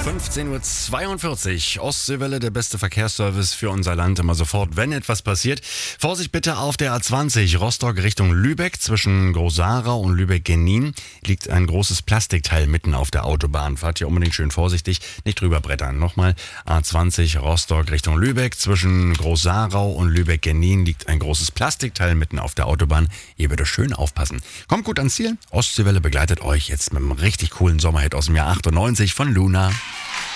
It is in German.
15.42 Uhr. Ostseewelle, der beste Verkehrsservice für unser Land immer sofort, wenn etwas passiert. Vorsicht bitte auf der A20 Rostock Richtung Lübeck. Zwischen Großarau und Lübeck-Genin liegt ein großes Plastikteil mitten auf der Autobahn. Fahrt hier unbedingt schön vorsichtig, nicht drüber brettern. Nochmal A20 Rostock Richtung Lübeck. Zwischen Großarau und Lübeck-Genin liegt ein großes Plastikteil mitten auf der Autobahn. Ihr bitte schön aufpassen. Kommt gut ans Ziel. Ostseewelle begleitet euch jetzt mit einem richtig coolen Sommerhit aus dem Jahr 98 von Luna.